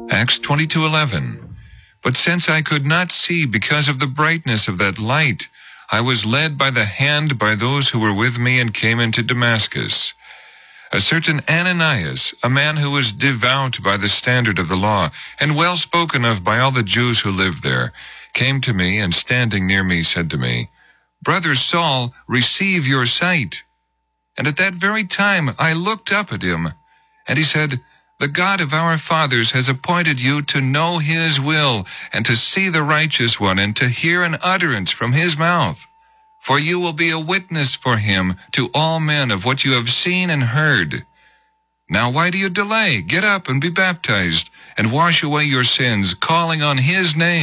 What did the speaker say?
Acts 22:11. But since I could not see because of the brightness of that light, I was led by the hand by those who were with me and came into Damascus. A certain Ananias, a man who was devout by the standard of the law, and well spoken of by all the Jews who lived there, came to me, and standing near me said to me, Brother Saul, receive your sight. And at that very time I looked up at him, and he said, The God of our fathers has appointed you to know his will, and to see the righteous one, and to hear an utterance from his mouth. For you will be a witness for him to all men of what you have seen and heard. Now why do you delay? Get up and be baptized, and wash away your sins, calling on his name.